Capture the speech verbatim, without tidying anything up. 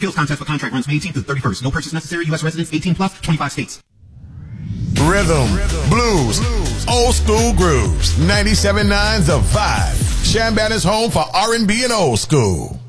Skills contest for contract runs May eighteenth through thirty-first. No purchase necessary. U S residents eighteen plus, twenty-five states. Rhythm, blues, old school grooves. ninety-seven point nine The Vibe. Shanbanners home for R and B and old school.